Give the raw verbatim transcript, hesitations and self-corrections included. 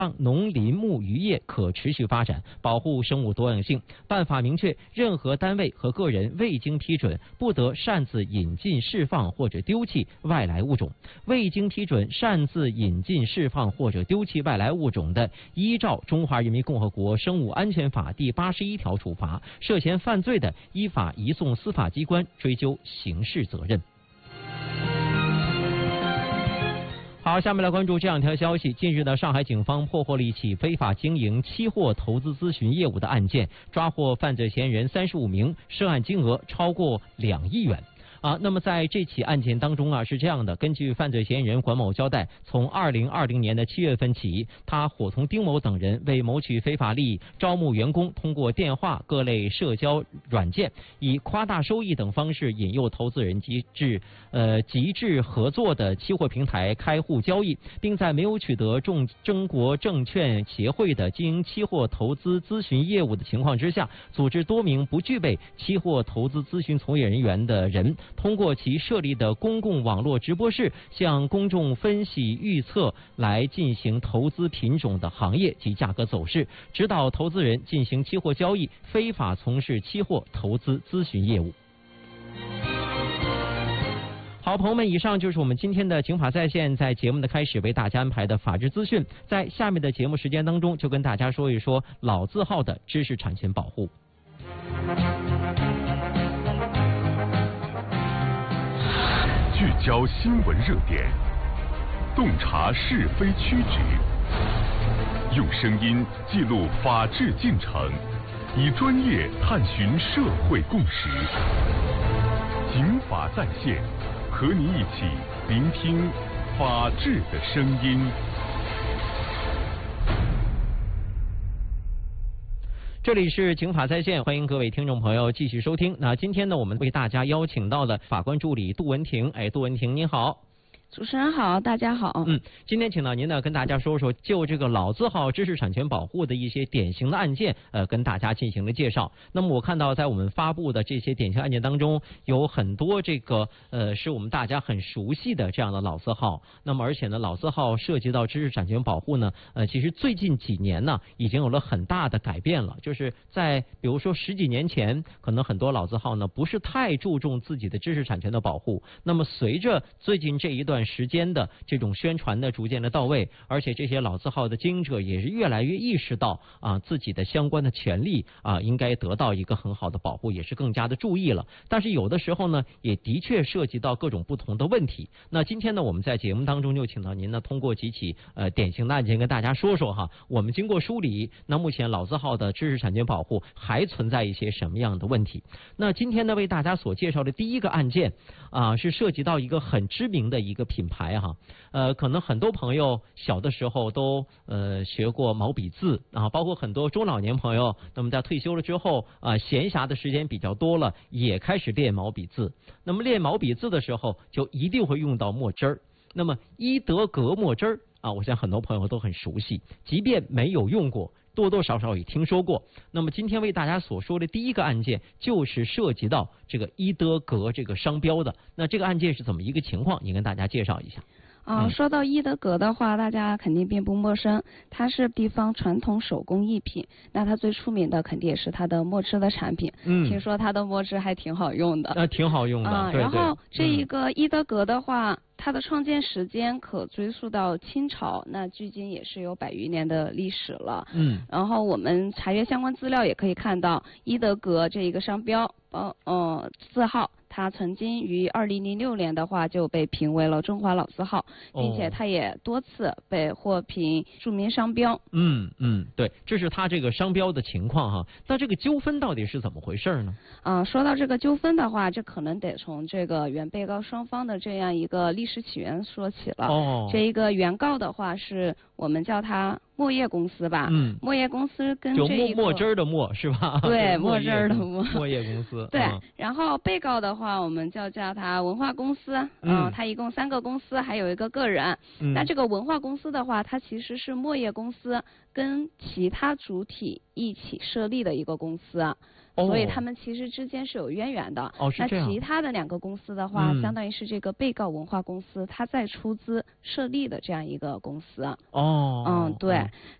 让农林牧渔业可持续发展，保护生物多样性。办法明确，任何单位和个人未经批准，不得擅自引进、释放或者丢弃外来物种。未经批准擅自引进、释放或者丢弃外来物种的，依照《中华人民共和国生物安全法》第八十一条处罚；涉嫌犯罪的，依法移送司法机关追究刑事责任。好，下面来关注这样一条消息。近日呢，上海警方破获了一起非法经营期货投资咨询业务的案件，抓获犯罪嫌疑人三十五名，涉案金额超过两亿元。啊，那么在这起案件当中啊，是这样的，根据犯罪嫌疑人管某交代，从二零二零年的七月份起，他伙同丁某等人为谋取非法利益，招募员工，通过电话、各类社交软件，以夸大收益等方式引诱投资人及至呃极致合作的期货平台开户交易，并在没有取得中中国证券协会的经营期货投资咨询业务的情况之下，组织多名不具备期货投资咨询从业人员的人，通过其设立的公共网络直播室，向公众分析预测来进行投资品种的行业及价格走势，指导投资人进行期货交易，非法从事期货投资咨询业务。好，朋友们，以上就是我们今天的警法在线，在节目的开始为大家安排的法治资讯，在下面的节目时间当中，就跟大家说一说老字号的知识产权保护。 聚焦新闻热点，洞察是非曲直，用声音记录法治进程，以专业探寻社会共识。警法在线，和你一起聆听法治的声音。 这里是警法在线，欢迎各位听众朋友继续收听。那今天呢，我们为大家邀请到了法官助理杜文婷。哎，杜文婷您好。 主持人好，大家好。 嗯，今天请到您呢，跟大家说说就这个老字号知识产权保护的一些典型的案件，呃，跟大家进行了介绍。那么我看到在我们发布的这些典型案件当中，有很多这个呃是我们大家很熟悉的这样的老字号。那么而且呢，老字号涉及到知识产权保护呢，呃，其实最近几年呢，已经有了很大的改变了。就是在比如说十几年前，可能很多老字号呢不是太注重自己的知识产权的保护。那么随着最近这一段时间的这种宣传的逐渐的到位，而且这些老字号的经营者也是越来越意识到啊自己的相关的权利啊应该得到一个很好的保护，也是更加的注意了。但是有的时候呢，也的确涉及到各种不同的问题。那今天呢，我们在节目当中就请到您呢，通过几起呃典型的案件跟大家说说哈，我们经过梳理，那目前老字号的知识产权保护还存在一些什么样的问题？那今天呢，为大家所介绍的第一个案件啊，是涉及到一个很知名的一个品牌哈，呃，可能很多朋友小的时候都呃学过毛笔字啊，包括很多中老年朋友，那么在退休了之后啊，闲暇的时间比较多了，也开始练毛笔字。那么练毛笔字的时候，就一定会用到墨汁儿。那么伊德格墨汁儿啊，我想很多朋友都很熟悉，即便没有用过，多多少少也听说过。那么今天为大家所说的第一个案件，就是涉及到这个伊德格这个商标的。那这个案件是怎么一个情况？你跟大家介绍一下。 啊、呃，说到伊德格的话，大家肯定并不陌生，它是地方传统手工艺品。那它最出名的肯定也是它的墨汁的产品。嗯，听说它的墨汁还挺好用的。 呃，挺好用的。 啊、呃， 对对。 然后这一个伊德格的话，嗯，它的创建时间可追溯到清朝，那距今也是有百余年的历史了。嗯，然后我们查阅相关资料也可以看到，伊德格这一个商标，呃呃字号。它曾经于二零零六年的话就被评为了中华老字号，并且它也多次被获评著名商标。 嗯嗯，对，这是它这个商标的情况哈。那这个纠纷到底是怎么回事呢？ 啊、呃，说到这个纠纷的话，这可能得从这个原被告双方的这样一个历史起源说起了。哦，这一个原告的话是我们叫它墨业公司吧。嗯，墨业公司跟这一个就墨墨汁儿的墨是吧？ 对，墨汁儿的墨。 墨业公司。 对、嗯，然后被告的话，我们就叫它文化公司。嗯、呃，它一共三个公司，还有一个个人。嗯，那这个文化公司的话，它其实是墨业公司跟其他主体一起设立的一个公司。 哦、 所以他们其实之间是有渊源的。 哦，是这样。 那其他的两个公司的话， 嗯、 相当于是这个被告文化公司，它在出资设立的这样一个公司。 哦。 嗯，对。 哦